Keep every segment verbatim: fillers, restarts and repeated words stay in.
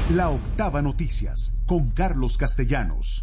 La Octava Noticias, con Carlos Castellanos.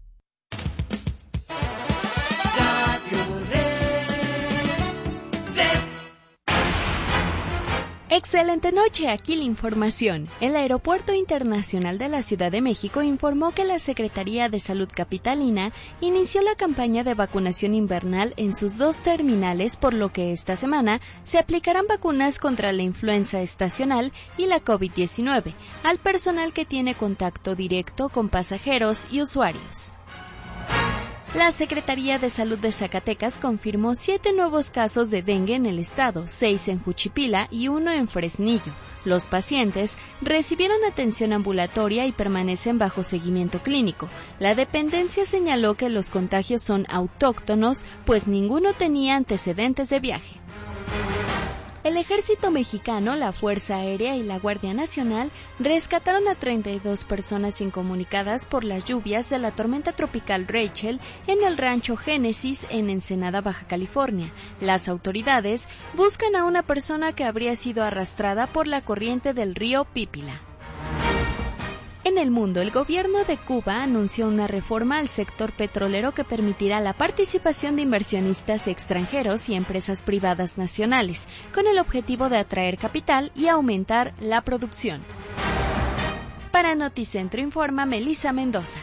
Excelente noche, aquí la información. El Aeropuerto Internacional de la Ciudad de México informó que la Secretaría de Salud Capitalina inició la campaña de vacunación invernal en sus dos terminales, por lo que esta semana se aplicarán vacunas contra la influenza estacional y la COVID diecinueve al personal que tiene contacto directo con pasajeros y usuarios. La Secretaría de Salud de Zacatecas confirmó siete nuevos casos de dengue en el estado, seis en Juchipila y uno en Fresnillo. Los pacientes recibieron atención ambulatoria y permanecen bajo seguimiento clínico. La dependencia señaló que los contagios son autóctonos, pues ninguno tenía antecedentes de viaje. El Ejército Mexicano, la Fuerza Aérea y la Guardia Nacional rescataron a treinta y dos personas incomunicadas por las lluvias de la tormenta tropical Rachel en el rancho Génesis en Ensenada, Baja California. Las autoridades buscan a una persona que habría sido arrastrada por la corriente del río Pípila. En el mundo, el gobierno de Cuba anunció una reforma al sector petrolero que permitirá la participación de inversionistas extranjeros y empresas privadas nacionales, con el objetivo de atraer capital y aumentar la producción. Para Noticentro informa Melissa Mendoza.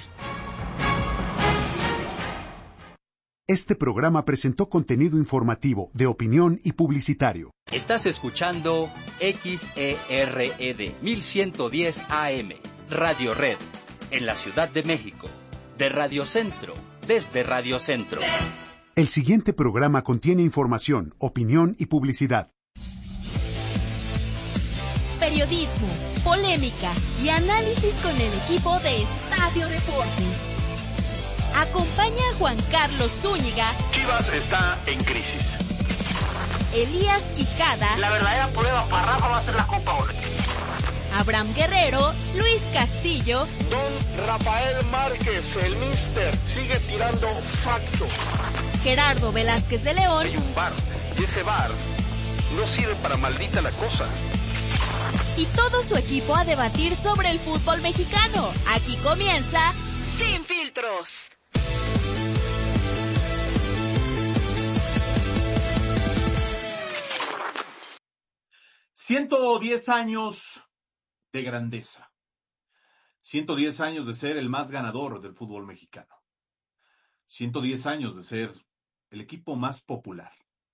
Este programa presentó contenido informativo, de opinión y publicitario. Estás escuchando X E R E D mil ciento diez A M. Radio Red, en la Ciudad de México, de Radio Centro, desde Radio Centro. El siguiente programa contiene información, opinión y publicidad. Periodismo, polémica y análisis con el equipo de Estadio Deportes. Acompaña a Juan Carlos Zúñiga. Chivas está en crisis. Elías Quijada. La verdadera prueba para Rafa va a ser la Copa Oro. Abraham Guerrero, Luis Castillo. Don Rafael Márquez, el Mister, sigue tirando facto. Gerardo Velázquez de León. Hay un bar, y ese bar no sirve para maldita la cosa. Y todo su equipo a debatir sobre el fútbol mexicano. Aquí comienza Sin Filtros. ciento diez años de grandeza. ciento diez años de ser el más ganador del fútbol mexicano. ciento diez años de ser el equipo más popular.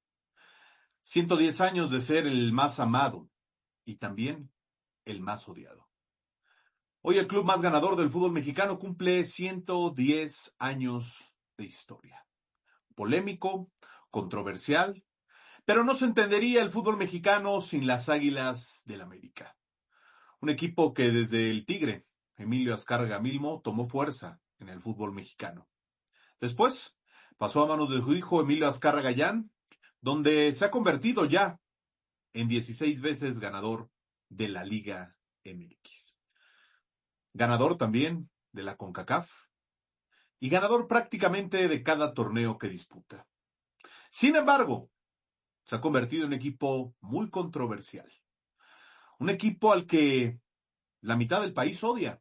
ciento diez años de ser el más amado y también el más odiado. Hoy el club más ganador del fútbol mexicano cumple ciento diez años de historia. Polémico, controversial, pero no se entendería el fútbol mexicano sin las Águilas del América. Un equipo que desde el Tigre, Emilio Azcárraga Milmo, tomó fuerza en el fútbol mexicano. Después pasó a manos de su hijo Emilio Azcárraga Llán, donde se ha convertido ya en dieciséis veces ganador de la Liga M X. Ganador también de la CONCACAF y ganador prácticamente de cada torneo que disputa. Sin embargo, se ha convertido en un equipo muy controversial. Un equipo al que la mitad del país odia.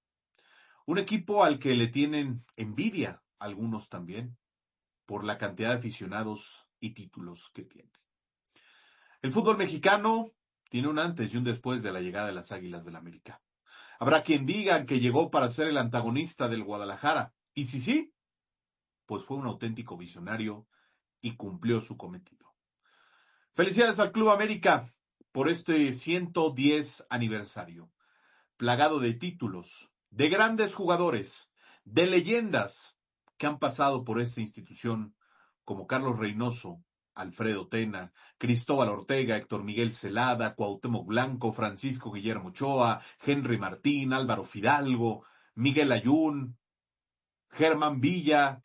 Un equipo al que le tienen envidia, algunos también, por la cantidad de aficionados y títulos que tiene. El fútbol mexicano tiene un antes y un después de la llegada de las Águilas del América. Habrá quien diga que llegó para ser el antagonista del Guadalajara. Y si sí, pues fue un auténtico visionario y cumplió su cometido. Felicidades al Club América por este ciento diez aniversario, plagado de títulos, de grandes jugadores, de leyendas que han pasado por esta institución, como Carlos Reynoso, Alfredo Tena, Cristóbal Ortega, Héctor Miguel Celada, Cuauhtémoc Blanco, Francisco Guillermo Ochoa, Henry Martín, Álvaro Fidalgo, Miguel Ayun, Germán Villa,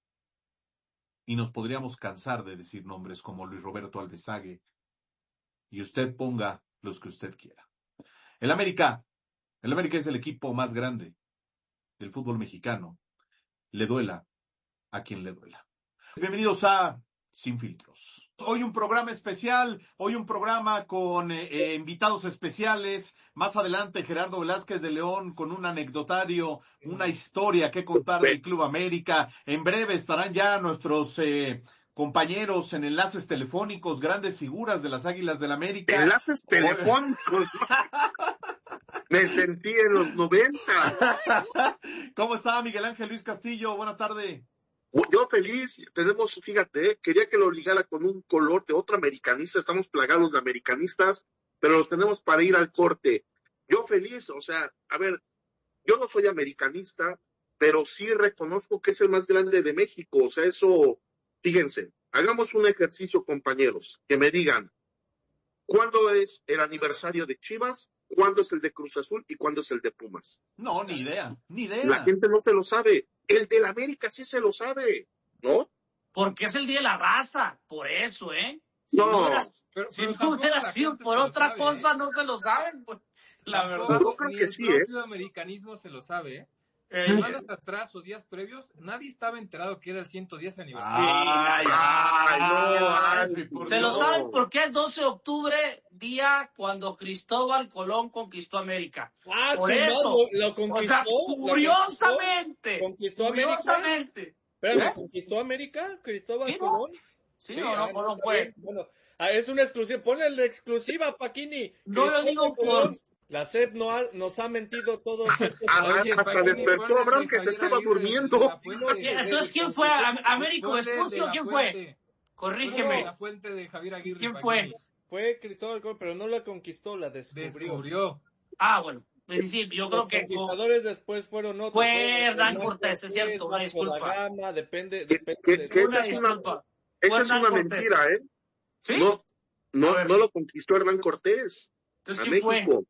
y nos podríamos cansar de decir nombres como Luis Roberto Alvesague, y usted ponga los que usted quiera. El América, el América es el equipo más grande del fútbol mexicano, le duela a quien le duela. Bienvenidos a sin filtros. Hoy un programa especial, hoy un programa con eh, eh, invitados especiales. Más adelante Gerardo Velázquez de León con un anecdotario, una historia que contar del Club América. En breve estarán ya nuestros eh, compañeros en enlaces telefónicos, grandes figuras de las Águilas del América. Enlaces telefónicos. Me sentí en los noventa. ¿Cómo está Miguel Ángel Luis Castillo? Buena tarde. Yo feliz, tenemos, fíjate, quería que lo ligara con un color de otro americanista, estamos plagados de americanistas, pero lo tenemos para ir al corte. Yo feliz, o sea, a ver, yo no soy americanista, pero sí reconozco que es el más grande de México, o sea, eso, fíjense, hagamos un ejercicio, compañeros, que me digan, ¿cuándo es el aniversario de Chivas? ¿Cuándo es el de Cruz Azul? ¿Y cuándo es el de Pumas? No, ni idea, ni idea. La gente no se lo sabe. El del América sí se lo sabe, ¿no? Porque es el día de la raza, por eso, ¿eh? Si no, no, era, pero, si pero no hubiera sido por otra sabe, cosa, ¿eh? no se lo saben, pues. La Tampoco, verdad. Yo creo ni que el sí, propio ¿eh? americanismo se lo sabe, ¿eh? Eh, Semanas atrás o días previos, nadie estaba enterado que era el ciento diez aniversario. Ay, ay, no, ay, por se lo Dios. saben porque es doce de octubre, día cuando Cristóbal Colón conquistó América. Ah, Por sí, eso. no, lo, lo conquistó. O sea, lo curiosamente. conquistó América. Curiosamente. Espérame, ¿Eh? ¿conquistó América Cristóbal ¿Sí, no? Colón? Sí, no, no, ah, no, no está fue. bien. Bueno, ah, es una exclusiva. Ponle la exclusiva, Paquini. No lo Cristóbal digo por- Colón. La S E P no ha, nos ha mentido todos estos Ah, años. hasta despertó Abraham que se estaba durmiendo. Sí, entonces, ¿quién fue? ¿Am- ¿Américo Vespucio? ¿Quién fue? Corrígeme. La fuente de Javier Aguirre. ¿Quién fue? Paquini. Fue Cristóbal Colón, pero no la conquistó, la descubrió. Descubrió. Ah, bueno. Es decir, yo creo Los que conquistadores después fueron otros. Fue ¿eh? Hernán Vasco Cortés, es cierto, una Vasco da disculpa. Gama, depende, Que, depende que- de... que esa Una es una, disculpa. esa Fue es una Hernán Cortés. mentira, ¿eh? ¿Sí? No, no, A ver. no lo conquistó Hernán Cortés. Entonces, A ¿quién fue? México.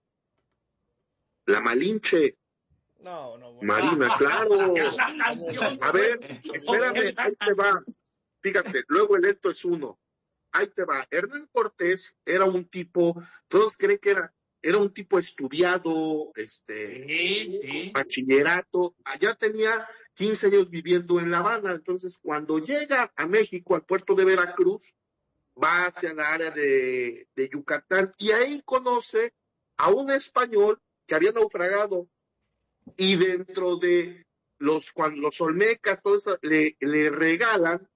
La Malinche. No, no, bueno. Marina, claro. Es la canción. A ver, espérame, ahí te va. Fíjate, luego el esto es uno. Ahí te va. Hernán Cortés era un tipo, todos creen que era, era un tipo estudiado, este, Sí, sí. bachillerato. Allá tenía quince años viviendo en La Habana. Entonces, cuando llega a México, al puerto de Veracruz, va hacia la área de, de Yucatán y ahí conoce a un español que había naufragado y dentro de los, cuando los olmecas, todo eso, le, le regalan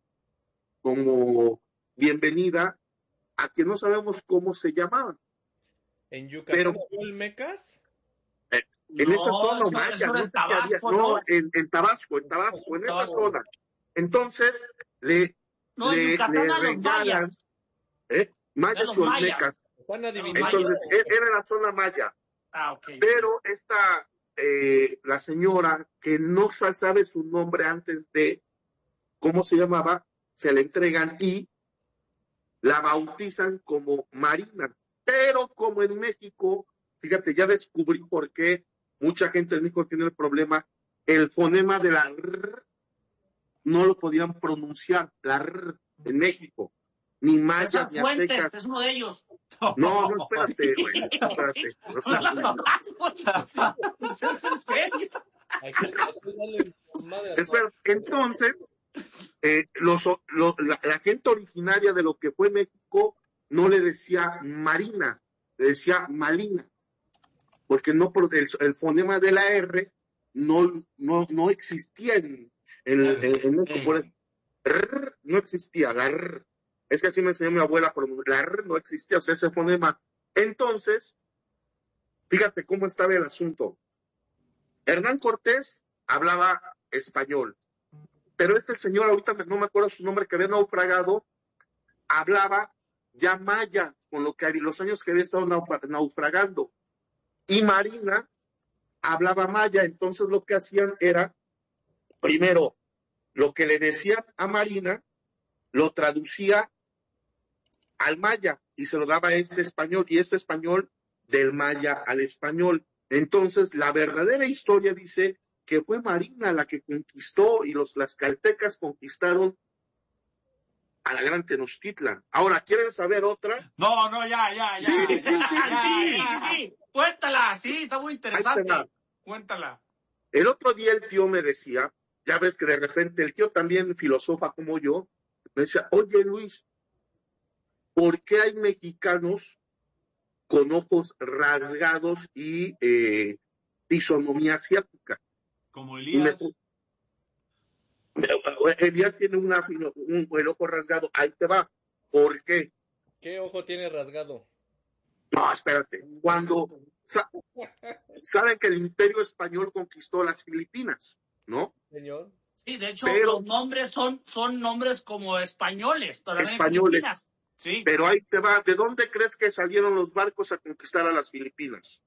como bienvenida a que no sabemos cómo se llamaban. ¿En Yucatán Pero- había Olmecas? En No, esa zona, eso- Maya, eso no era sé en qué había. Tabasco, No, ¿no? en, en Tabasco, en Tabasco, en esa Tabasco. zona. Entonces, le, No, le, en Yucatán le a los regalan, mayas. ¿eh? A Mayas los y mayas. olmecas. Están adivinando. Entonces, e- era la zona maya. Ah, ok. Pero esta, eh, la señora, que no sa- sabe su nombre antes de cómo se llamaba, se le entregan y la bautizan como Marina. Pero como en México, fíjate, ya descubrí por qué mucha gente en México tiene el problema, el fonema de la R no lo podían pronunciar, la R en México. Ni mayas, César ni Fuentes, aztecas. es uno de ellos. No, no, espérate, güey, espérate. No Pues la seas- verdad, güey, sí, pues es en serio. Hay que- hay que darle madre a Espera, entonces, eh, los, los- la, la gente originaria de lo que fue México no le decía Marina, le decía Malina, porque no por el, el fonema de la R no, no, no existía en, en, en, en México. Por el- R no existía, la R. Es que así me enseñó mi abuela, pero la R no existía, o sea, ese fonema. Entonces, fíjate cómo estaba el asunto. Hernán Cortés hablaba español, pero este señor, ahorita no me acuerdo su nombre, que había naufragado, hablaba ya maya, con lo que había- los años que había estado naufra- naufragando. Y Marina hablaba maya, entonces lo que hacían era, primero, lo que le decían a Marina, lo traducía al maya y se lo daba a este español, y este español del maya al español. Entonces, la verdadera historia dice que fue Marina la que conquistó y los tlaxcaltecas conquistaron a la gran Tenochtitlan. Ahora, ¿quieren saber otra? No, no, ya, ya, ya. Sí, ya, sí, sí, ya, Sí, ya. sí, cuéntala, sí, está muy Ahí te interesante. va. Cuéntala. El otro día el tío me decía, ya ves que de repente el tío también filosofa como yo, me decía, oye Luis, ¿por qué hay mexicanos con ojos rasgados y eh, fisonomía asiática? Como Elías. Me, Elías tiene una, un, el ojo rasgado, ahí te va. ¿Por qué? ¿Qué ojo tiene rasgado? No, espérate. Cuando sa- saben que el Imperio Español conquistó las Filipinas, ¿no? Señor. Sí, de hecho, Pero- los nombres son, son nombres como españoles, pero no en Españoles. Filipinas. Sí. Pero ahí te va. ¿De dónde crees que salieron los barcos a conquistar a las Filipinas?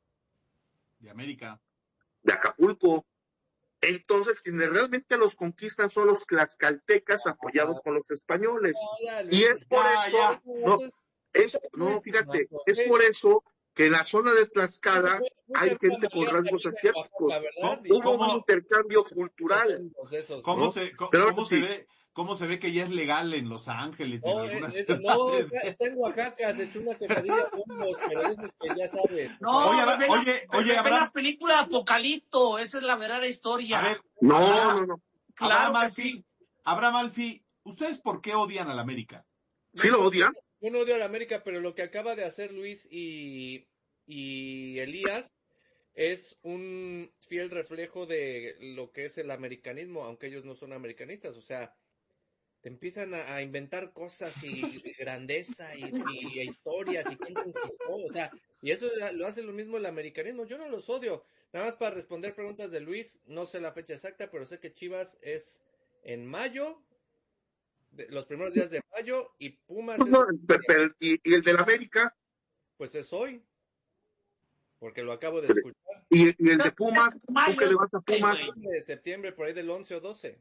De América. De Acapulco. Entonces, quienes realmente los conquistan son los tlaxcaltecas apoyados con los españoles. Y es por Ya, eso, ya. no, es, no, fíjate, es por eso que en la zona de Tlaxcala hay gente con rasgos asiáticos. Hubo un intercambio cultural. ¿Cómo ¿no? se, cómo, Pero cómo sí. se ve, cómo se ve que ya es legal en Los Ángeles y en No, algunas es- ciudades? no, está, está en Oaxaca, se echó una quesadilla con hongos, pero dices que ya sabes. No, Oye, Abra- ven las- oye, ven- oye, ven Abraham. las películas de Apocalipto, esa es la verdadera historia. A ver, No, Abraham, no, no. Claro Abraham que Alfi, sí. Abraham Alfi, ¿ustedes por qué odian a la América? ¿Sí lo odian? Yo no odio a la América, pero lo que acaba de hacer Luis y, y Elías es un fiel reflejo de lo que es el americanismo, aunque ellos no son americanistas. O sea, te empiezan a, a inventar cosas y, y grandeza y, y historias y quién conquistó. O sea, y eso lo hace lo mismo el americanismo. Yo no los odio. Nada más para responder preguntas de Luis, no sé la fecha exacta, pero sé que Chivas es en mayo, de- los primeros días de mayo, y Pumas es- No, pe- pero, y, y el del América, pues es hoy, porque lo acabo de Pero- escuchar. y, y el de Pumas, ¿tú Mayo, que le vas a Pumas? güey. De septiembre, por ahí del once o doce.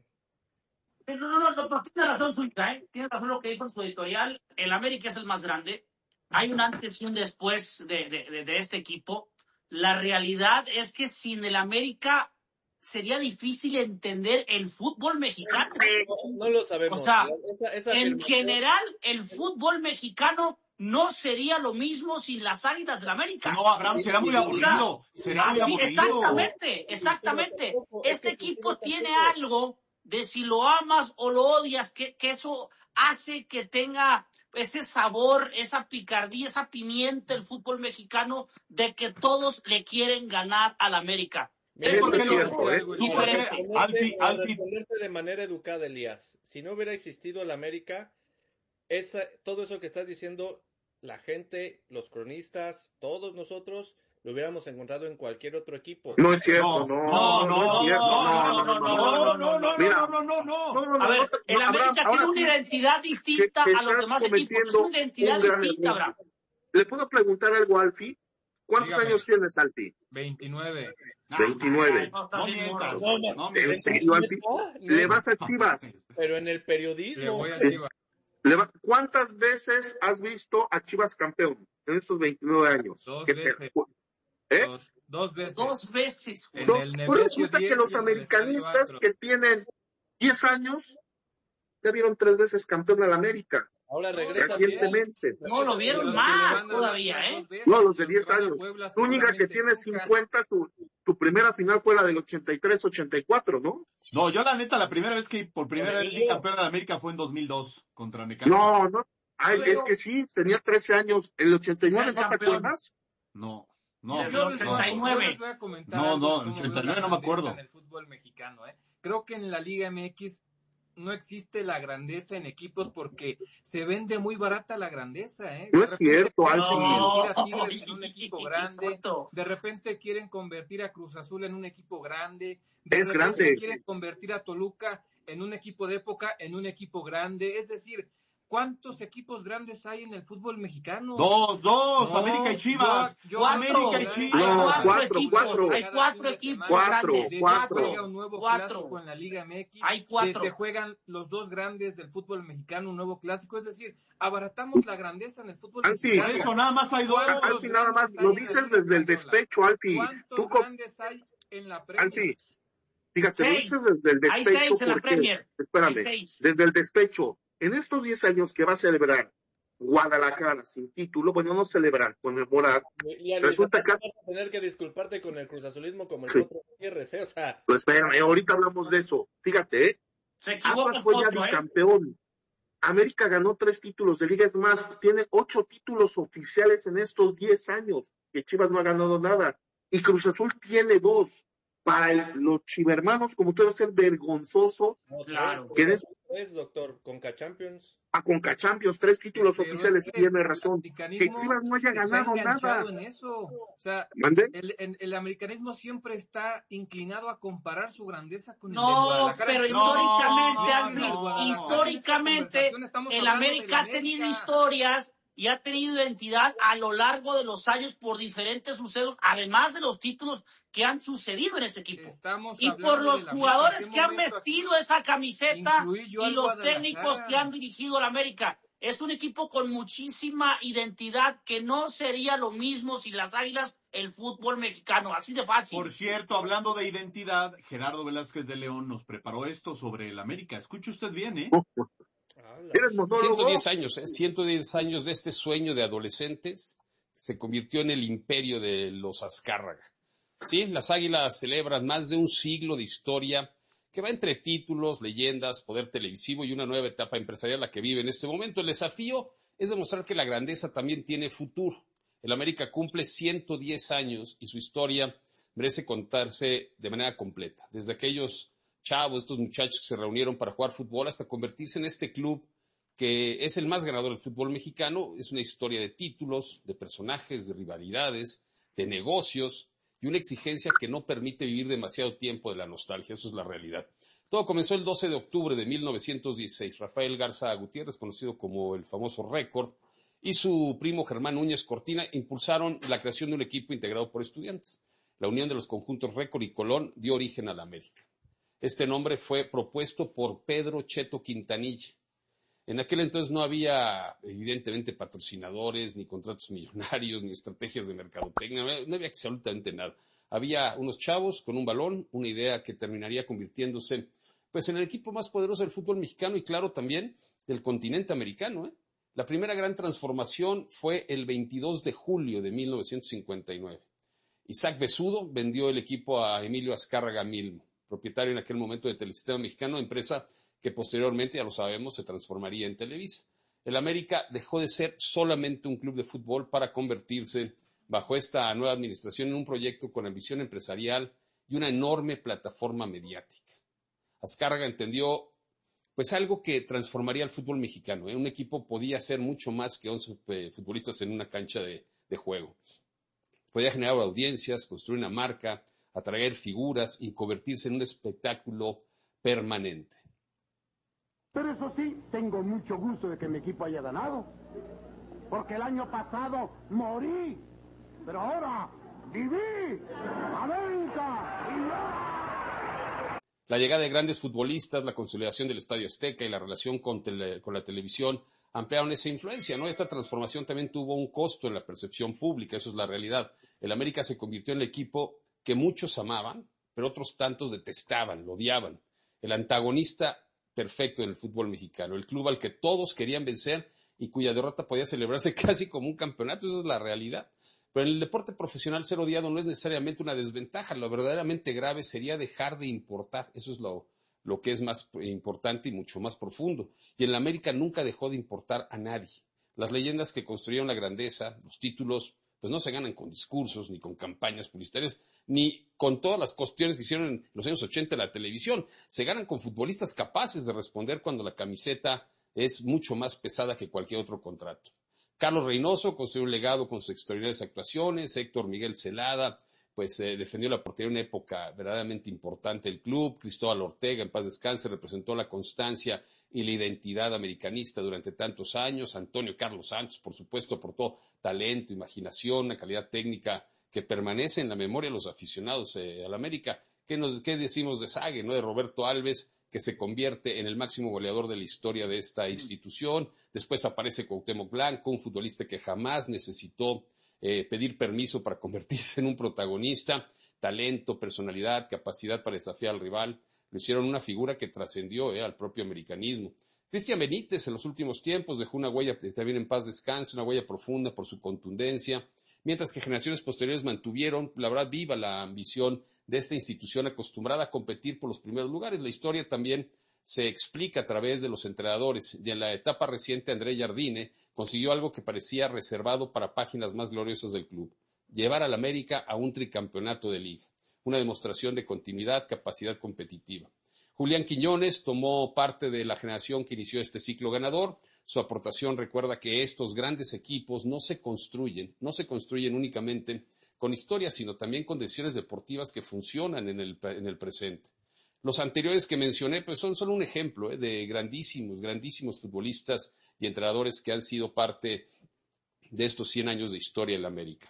No, no, no, no, no, tiene razón su hija, ¿eh? Tiene razón lo que dijo en su editorial. El América es el más grande. Hay un antes y un después de, de, de, de este equipo. La realidad es que sin el América sería difícil entender el fútbol mexicano. No, no lo sabemos. O sea, Esa- esa En afirmación- general, el fútbol mexicano no sería lo mismo sin las Águilas del América. No, Abraham, será muy aburrido. Será muy Así, aburrido. exactamente, exactamente. Este equipo tiene algo de si lo amas o lo odias, que, que eso hace que tenga ese sabor, esa picardía, esa pimienta el fútbol mexicano de que todos le quieren ganar al América. Eso Eso es es cierto, ¿eh? ¿Tú por qué, diferente. Alfi, Para Alfi, responderte de manera educada, Elías, si no hubiera existido el América, esa, todo eso que estás diciendo, la gente, los cronistas, todos nosotros, lo hubiéramos encontrado en cualquier otro equipo. No es cierto, no, no, no, no, es no, cierto, no, no, no, no, no, no, no, Mira. no, no, no, no. No, no, no, A ver, no, el no, América Abraham, ahora tiene una sí, identidad distinta que- que a los estás demás equipos. Es cometiendo una identidad un gran distinta, error. Abraham. ¿Le puedo preguntar algo a Alfi? ¿Cuántos Dígame. años tienes, Alfi? veintinueve. veintinueve. No, está No bien, mientas, morro. No, no ¿En mientas. serio, Alfi? ¿Le vas a Chivas? Pero en el Le periodismo, voy a Sí. Chivas. ¿Le va- ¿Cuántas veces has visto a Chivas campeón en estos veintinueve años? Dos ¿Qué veces. te- ¿Eh? Dos, dos veces. Dos veces. En Dos- el pues Nemesio resulta diez que los y en el americanistas Estadio que tienen diez años ya vieron tres veces campeón al América, ahora regresa bien. recientemente. No, lo Y vieron los que le más van a dar todavía, otras ¿eh? dos veces, No, los y de que diez van a años. Puebla Zúñiga, que seguramente tiene nunca. cincuenta, su, su primera final fue la del ochenta y tres ochenta y cuatro, ¿no? No, yo la neta, la primera vez que por primera vez vi Yo- campeón de la América fue en dos mil dos contra Necaxa. No, no. Ay, Pero- es que sí, tenía trece años. El ochenta y nueve, Ser ¿no te campeón. acuerdas? No, no, Yo no, del no. ochenta y nueve. Yo les voy a comentar No, algo no, de cómo ochenta y veo nueve la no me grandeza acuerdo. en el fútbol mexicano, ¿eh? Creo que en la Liga M X no existe la grandeza en equipos porque se vende muy barata la grandeza, ¿eh? No De es repente cierto, quieren Alfi. convertir a No. Tigres en un equipo grande, Exacto. de repente quieren convertir a Cruz Azul en un equipo grande, de Es repente grande. quieren convertir a Toluca en un equipo de época, en un equipo grande, es decir, ¿cuántos equipos grandes hay en el fútbol mexicano? Dos, dos, No, América y Chivas. yo- yo- Cuatro. América y Hay Chivas. No, cuatro, cuatro, equipos. cuatro. Hay cuatro equipos Cuatro, grandes. Desde cuatro. que juega un nuevo Cuatro. clásico en la Liga M X, Hay cuatro. desde juegan los dos grandes del fútbol mexicano un nuevo clásico, es decir, abaratamos la grandeza en el fútbol Alfi. mexicano. Por eso nada más hay dos. ¿Cuántos Alfi, nada más, grandes lo hay en la dices Liga desde el Española? despecho, Alfi. ¿Cuántos Tú, co- grandes hay en la Premier? Alfi, fíjate, lo Seis. dices desde el Hay despecho seis en la porque, Premier. espérame, Hay seis. desde el despecho, en estos diez años que va a celebrar Guadalajara sin título, bueno, no celebrar, conmemorar, Y a Luis, resulta que, vas a tener que disculparte con el cruzazulismo como el Sí. otro Gutiérrez, ¿eh? O sea, pues espérame, ahorita hablamos de eso. Fíjate, ¿eh? Se equivoca Atlas fue ya Potro, ¿eh? bicampeón. América ganó tres títulos de liga, es más, tiene ocho títulos oficiales en estos diez años, que Chivas no ha ganado nada, y Cruz Azul tiene dos. Para el, los chivermanos, como todo, va a ser vergonzoso. No, Claro. tres, que des, tres, doctor, Conca Champions. a Conca Champions, tres títulos Pero oficiales, es que tiene el razón. Que americanismo Chivas no haya está ganado enganchado nada. en eso. O sea, ¿Mande? el, el, el americanismo siempre está inclinado a comparar su grandeza con el de No, Guadalajara. pero No, históricamente, no, Alfred, no, Guadalajara. históricamente, En esta conversación estamos el hablando América del ha tenido América. historias y ha tenido identidad a lo largo de los años por diferentes sucesos, además de los títulos que han sucedido en ese equipo. Estamos Y hablando por los del América. jugadores ¿En qué que han momento vestido esa camiseta incluí yo y al los Guadalajara? técnicos que han dirigido al América? Es un equipo con muchísima identidad que no sería lo mismo sin las Águilas el fútbol mexicano, así de fácil. Por cierto, hablando de identidad, Gerardo Velázquez de León nos preparó esto sobre el América. Escuche usted bien, ¿eh? ¿Eres monólogo? ciento diez años, ¿eh? ciento diez años de este sueño de adolescentes se convirtió en el imperio de los Azcárraga. Sí, las Águilas celebran más de un siglo de historia que va entre títulos, leyendas, poder televisivo y una nueva etapa empresarial la que vive en este momento. El desafío es demostrar que la grandeza también tiene futuro. El América cumple ciento diez años y su historia merece contarse de manera completa. Desde aquellos chavos, estos muchachos que se reunieron para jugar fútbol hasta convertirse en este club que es el más ganador del fútbol mexicano. Es una historia de títulos, de personajes, de rivalidades, de negocios y una exigencia que no permite vivir demasiado tiempo de la nostalgia. Eso es la realidad. Todo comenzó el doce de octubre de mil novecientos dieciséis. Rafael Garza Gutiérrez, conocido como el famoso Récord, y su primo Germán Núñez Cortina impulsaron la creación de un equipo integrado por estudiantes. La unión de los conjuntos Récord y Colón dio origen a la América. Este nombre fue propuesto por Pedro Cheto Quintanilla. En aquel entonces no había, evidentemente, patrocinadores, ni contratos millonarios, ni estrategias de mercadotecnia, no había absolutamente nada. Había unos chavos con un balón, una idea que terminaría convirtiéndose pues, en el equipo más poderoso del fútbol mexicano y, claro, también del continente americano, ¿eh? La primera gran transformación fue el veintidós de julio de mil novecientos cincuenta y nueve. Isaac Besudo vendió el equipo a Emilio Azcárraga Milmo, propietario en aquel momento de Telesistema Mexicano, empresa que posteriormente, ya lo sabemos, se transformaría en Televisa. El América dejó de ser solamente un club de fútbol para convertirse, bajo esta nueva administración, en un proyecto con ambición empresarial y una enorme plataforma mediática. Azcárraga entendió pues algo que transformaría al fútbol mexicano, ¿eh? Un equipo podía ser mucho más que once futbolistas en una cancha de, de juego. Podía generar audiencias, construir una marca, atraer figuras y convertirse en un espectáculo permanente. Pero eso sí, tengo mucho gusto de que mi equipo haya ganado. Porque el año pasado morí, pero ahora viví. ¡América! La llegada de grandes futbolistas, la consolidación del Estadio Azteca y la relación con, tele, con la televisión ampliaron esa influencia, ¿no? Esta transformación también tuvo un costo en la percepción pública, eso es la realidad. El América se convirtió en el equipo que muchos amaban, pero otros tantos detestaban, lo odiaban. El antagonista perfecto en el fútbol mexicano, el club al que todos querían vencer y cuya derrota podía celebrarse casi como un campeonato, esa es la realidad. Pero en el deporte profesional ser odiado no es necesariamente una desventaja, lo verdaderamente grave sería dejar de importar, eso es lo, lo que es más importante y mucho más profundo. Y en la América nunca dejó de importar a nadie. Las leyendas que construyeron la grandeza, los títulos, pues no se ganan con discursos, ni con campañas publicitarias, ni con todas las cuestiones que hicieron en los años ochenta en la televisión. Se ganan con futbolistas capaces de responder cuando la camiseta es mucho más pesada que cualquier otro contrato. Carlos Reynoso construyó un legado con sus extraordinarias actuaciones. Héctor Miguel Celada pues eh, defendió la portería en una época verdaderamente importante del club. Cristóbal Ortega, en paz descanse, representó la constancia y la identidad americanista durante tantos años. Antonio Carlos Santos, por supuesto, aportó talento, imaginación, una calidad técnica que permanece en la memoria de los aficionados eh, al América. ¿Qué, nos, ¿Qué decimos de Sague, no? De Roberto Alves, que se convierte en el máximo goleador de la historia de esta institución. Después aparece Cuauhtémoc Blanco, un futbolista que jamás necesitó eh, pedir permiso para convertirse en un protagonista. Talento, personalidad, capacidad para desafiar al rival. Lo hicieron una figura que trascendió eh, al propio americanismo. Cristian Benítez en los últimos tiempos dejó una huella, también en paz descanse, una huella profunda por su contundencia, mientras que generaciones posteriores mantuvieron, la verdad, viva la ambición de esta institución acostumbrada a competir por los primeros lugares. La historia también se explica a través de los entrenadores, y en la etapa reciente André Jardine consiguió algo que parecía reservado para páginas más gloriosas del club: llevar al América a un tricampeonato de liga, una demostración de continuidad, capacidad competitiva. Julián Quiñones tomó parte de la generación que inició este ciclo ganador. Su aportación recuerda que estos grandes equipos no se construyen, no se construyen únicamente con historias, sino también con decisiones deportivas que funcionan en el, en el presente. Los anteriores que mencioné pues son solo un ejemplo eh, de grandísimos, grandísimos futbolistas y entrenadores que han sido parte de estos cien años de historia en la América.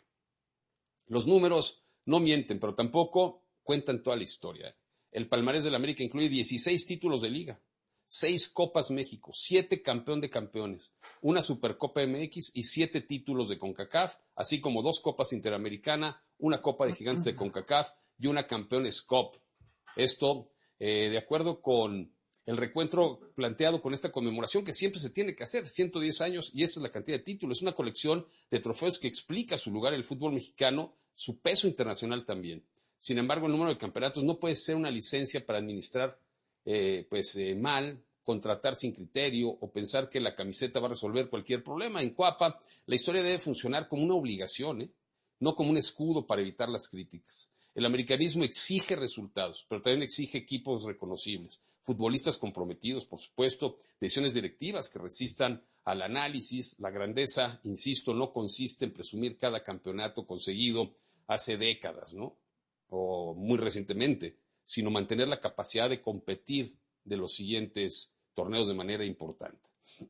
Los números no mienten, pero tampoco cuentan toda la historia. El palmarés de la América incluye dieciséis títulos de liga, seis Copas México, siete campeón de campeones, una Supercopa M X y siete títulos de CONCACAF, así como dos Copas Interamericana, una Copa de Gigantes de CONCACAF y una Campeones Cup. Esto, eh, de acuerdo con el recuento planteado con esta conmemoración que siempre se tiene que hacer, ciento diez años, y esta es la cantidad de títulos. Es una colección de trofeos que explica su lugar en el fútbol mexicano, su peso internacional también. Sin embargo, el número de campeonatos no puede ser una licencia para administrar eh, pues, eh, mal, contratar sin criterio o pensar que la camiseta va a resolver cualquier problema. En Cuapa, la historia debe funcionar como una obligación, ¿eh? no como un escudo para evitar las críticas. El americanismo exige resultados, pero también exige equipos reconocibles, futbolistas comprometidos, por supuesto, decisiones directivas que resistan al análisis. La grandeza, insisto, no consiste en presumir cada campeonato conseguido hace décadas, ¿no? o muy recientemente, sino mantener la capacidad de competir de los siguientes torneos de manera importante.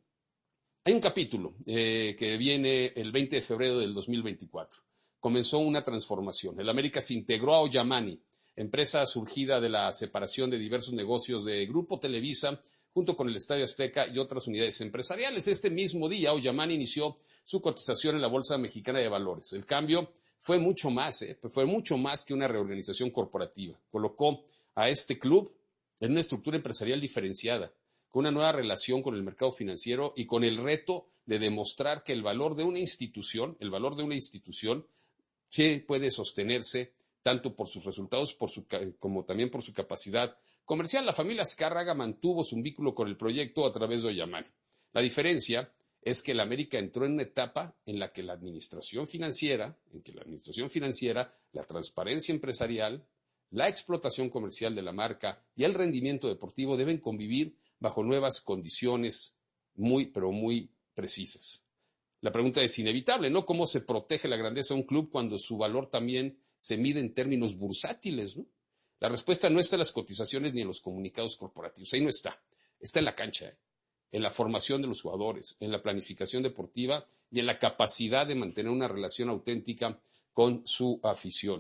Hay un capítulo eh, que viene el veinte de febrero del dos mil veinticuatro. Comenzó una transformación. El América se integró a Ollamani, empresa surgida de la separación de diversos negocios de Grupo Televisa, junto con el Estadio Azteca y otras unidades empresariales. Este mismo día, Ollamani inició su cotización en la Bolsa Mexicana de Valores. El cambio fue mucho más, ¿eh? fue mucho más que una reorganización corporativa. Colocó a este club en una estructura empresarial diferenciada, con una nueva relación con el mercado financiero y con el reto de demostrar que el valor de una institución, el valor de una institución, sí puede sostenerse tanto por sus resultados por su, como también por su capacidad comercial. La familia Azcárraga mantuvo su vínculo con el proyecto a través de Ollamani. La diferencia es que el América entró en una etapa en la que la administración financiera, en que la administración financiera, la transparencia empresarial, la explotación comercial de la marca y el rendimiento deportivo deben convivir bajo nuevas condiciones muy, pero muy precisas. La pregunta es inevitable, ¿no? ¿Cómo se protege la grandeza de un club cuando su valor también se mide en términos bursátiles, ¿no? La respuesta no está en las cotizaciones ni en los comunicados corporativos, ahí no está, está en la cancha, ¿eh? en la formación de los jugadores, en la planificación deportiva y en la capacidad de mantener una relación auténtica con su afición.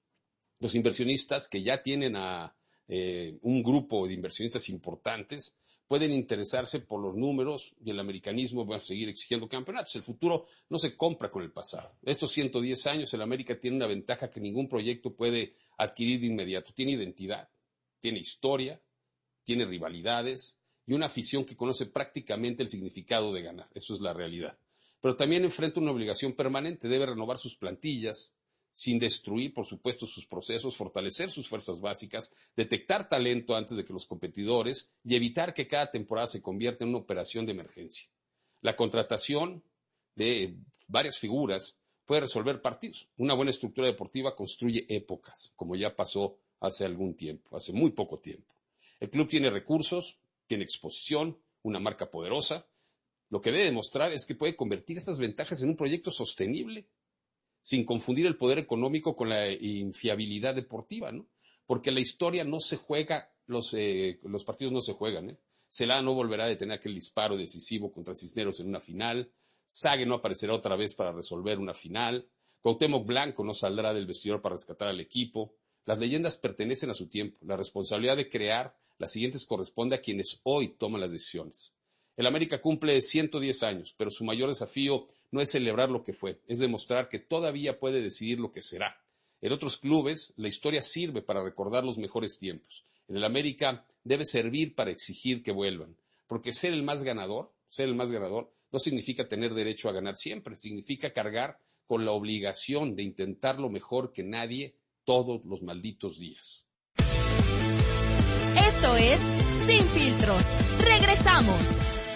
Los inversionistas que ya tienen a eh, un grupo de inversionistas importantes pueden interesarse por los números y el americanismo va a seguir exigiendo campeonatos. El futuro no se compra con el pasado. Estos ciento diez años el América tiene una ventaja que ningún proyecto puede adquirir de inmediato. Tiene identidad, tiene historia, tiene rivalidades y una afición que conoce prácticamente el significado de ganar. Eso es la realidad. Pero también enfrenta una obligación permanente. Debe renovar sus plantillas, sin destruir, por supuesto, sus procesos, fortalecer sus fuerzas básicas, detectar talento antes de que los competidores y evitar que cada temporada se convierta en una operación de emergencia. La contratación de varias figuras puede resolver partidos. Una buena estructura deportiva construye épocas, como ya pasó hace algún tiempo, hace muy poco tiempo. El club tiene recursos, tiene exposición, una marca poderosa. Lo que debe demostrar es que puede convertir estas ventajas en un proyecto sostenible, sin confundir el poder económico con la infiabilidad deportiva, ¿no? Porque la historia no se juega, los, eh, los partidos no se juegan, ¿eh? Celada no volverá a detener aquel disparo decisivo contra Cisneros en una final, Sague no aparecerá otra vez para resolver una final, Cuauhtémoc Blanco no saldrá del vestidor para rescatar al equipo. Las leyendas pertenecen a su tiempo, la responsabilidad de crear las siguientes corresponde a quienes hoy toman las decisiones. El América cumple ciento diez años, pero su mayor desafío no es celebrar lo que fue, es demostrar que todavía puede decidir lo que será. En otros clubes, la historia sirve para recordar los mejores tiempos. En el América debe servir para exigir que vuelvan, porque ser el más ganador, ser el más ganador, no significa tener derecho a ganar siempre, significa cargar con la obligación de intentarlo mejor que nadie todos los malditos días. Esto es Sin Filtros. ¡Regresamos!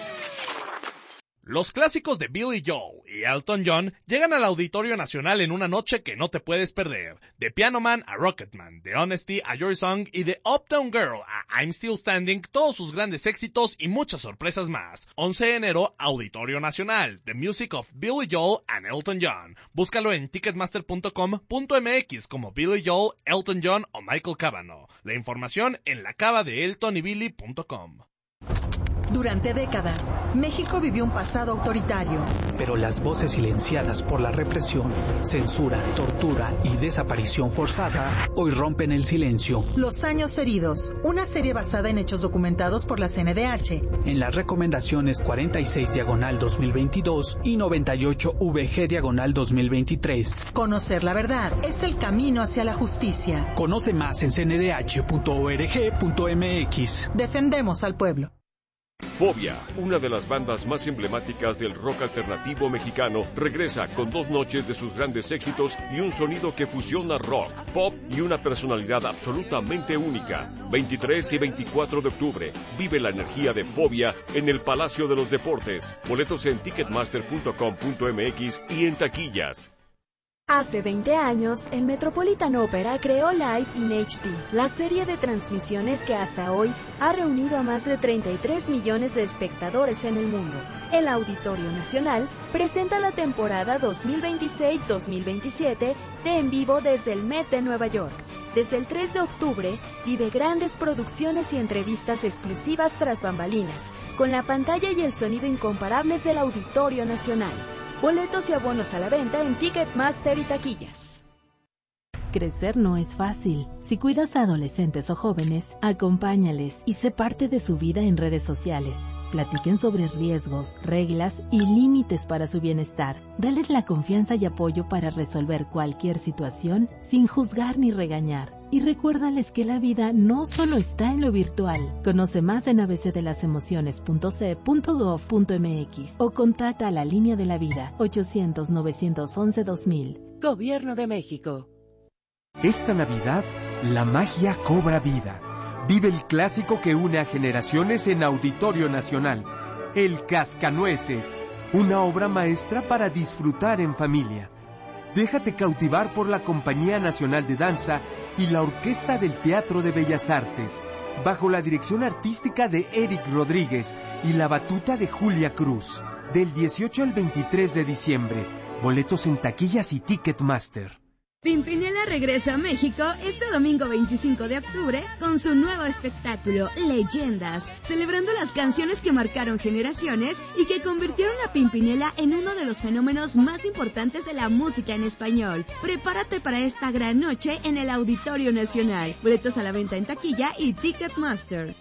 Los clásicos de Billy Joel y Elton John llegan al Auditorio Nacional en una noche que no te puedes perder. De Piano Man a Rocketman, de Honesty a Your Song y de Uptown Girl a I'm Still Standing, todos sus grandes éxitos y muchas sorpresas más. once de enero, Auditorio Nacional, The Music of Billy Joel and Elton John. Búscalo en ticketmaster punto com punto m x como Billy Joel, Elton John o Michael Cavanaugh. La información en la cava de elton y billy punto com. Durante décadas, México vivió un pasado autoritario. Pero las voces silenciadas por la represión, censura, tortura y desaparición forzada hoy rompen el silencio. Los años heridos, una serie basada en hechos documentados por la C N D H. En las recomendaciones cuarenta y seis diagonal dos mil veintidós y noventa y ocho V G diagonal dos mil veintitrés. Conocer la verdad es el camino hacia la justicia. Conoce más en c n d h punto org punto m x. Defendemos al pueblo. Fobia, una de las bandas más emblemáticas del rock alternativo mexicano, regresa con dos noches de sus grandes éxitos y un sonido que fusiona rock, pop y una personalidad absolutamente única. veintitrés y veinticuatro de octubre, vive la energía de Fobia en el Palacio de los Deportes. Boletos en ticketmaster punto com punto m x y en taquillas. Hace veinte años, el Metropolitan Opera creó Live in H D, la serie de transmisiones que hasta hoy ha reunido a más de treinta y tres millones de espectadores en el mundo. El Auditorio Nacional presenta la temporada dos mil veintiséis dos mil veintisiete de En Vivo desde el Met de Nueva York. Desde el tres de octubre, vive grandes producciones y entrevistas exclusivas tras bambalinas, con la pantalla y el sonido incomparables del Auditorio Nacional. Boletos y abonos a la venta en Ticketmaster y taquillas. Crecer no es fácil. Si cuidas a adolescentes o jóvenes, acompáñales y sé parte de su vida en redes sociales. Platiquen sobre riesgos, reglas y límites para su bienestar. Dales la confianza y apoyo para resolver cualquier situación sin juzgar ni regañar. Y recuérdales que la vida no solo está en lo virtual. Conoce más en a b c de las emociones punto c punto gov punto m x o contacta a la Línea de la Vida ochocientos novecientos once dos mil. Gobierno de México. Esta Navidad, la magia cobra vida. Vive el clásico que une a generaciones en Auditorio Nacional, El Cascanueces, una obra maestra para disfrutar en familia. Déjate cautivar por la Compañía Nacional de Danza y la Orquesta del Teatro de Bellas Artes, bajo la dirección artística de Eric Rodríguez y la batuta de Julia Cruz. Del dieciocho al veintitrés de diciembre, boletos en taquillas y Ticketmaster. Pimpinela regresa a México este domingo veinticinco de octubre con su nuevo espectáculo, Leyendas, celebrando las canciones que marcaron generaciones y que convirtieron a Pimpinela en uno de los fenómenos más importantes de la música en español. Prepárate para esta gran noche en el Auditorio Nacional. Boletos a la venta en taquilla y Ticketmaster.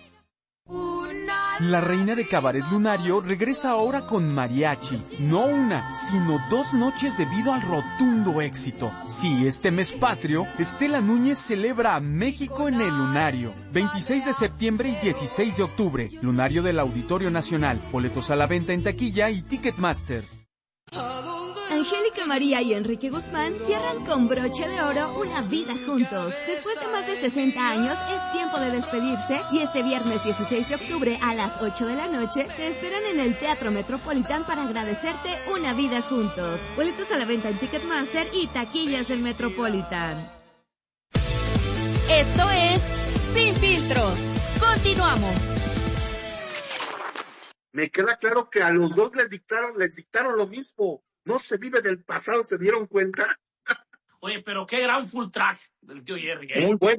La reina de Cabaret Lunario regresa ahora con mariachi. No una, sino dos noches debido al rotundo éxito. Sí, este mes patrio, Estela Núñez celebra a México en el Lunario. veintiséis de septiembre y dieciséis de octubre. Lunario del Auditorio Nacional. Boletos a la venta en taquilla y Ticketmaster. Angélica María y Enrique Guzmán cierran con broche de oro una vida juntos. Después de más de sesenta años, es tiempo de despedirse y este viernes dieciséis de octubre a las ocho de la noche te esperan en el Teatro Metropolitan para agradecerte una vida juntos. Boletos a la venta en Ticketmaster y taquillas del Metropolitan. Esto es Sin Filtros. Continuamos. Me queda claro que a los dos les dictaron, les dictaron lo mismo. No se vive del pasado, ¿se dieron cuenta? Oye, pero qué gran full track del tío Jerry, ¿eh? Muy bueno.